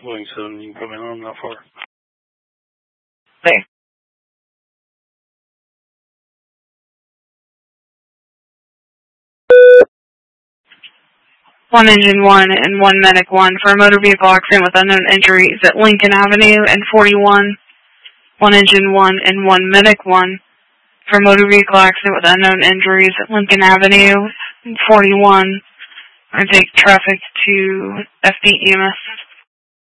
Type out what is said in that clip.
Boeing 7, you can come in on that far. There. One engine 1 and 1 medic 1 for a motor vehicle accident with unknown injuries at Lincoln Avenue and 41. One engine 1 and 1 medic 1 for a motor vehicle accident with unknown injuries at Lincoln Avenue and 41. I take traffic to FD EMS.